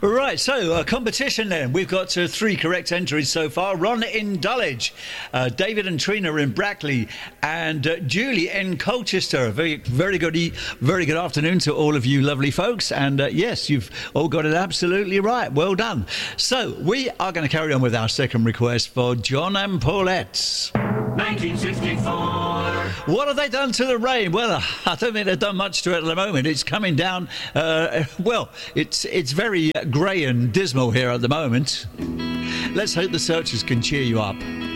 Right, so competition then. We've got three correct entries so far. Ron in Dulwich, David and Trina in Brackley, and Julie in Colchester. Very good afternoon to all of you lovely folks. And yes, you've all got it absolutely right. Well done. So we are going to carry on with our second request for John and Paulette. 1964. What have they done to the rain? Well, I don't think they've done much to it at the moment. It's coming down. It's very grey and dismal here at the moment. Let's hope the searchers can cheer you up.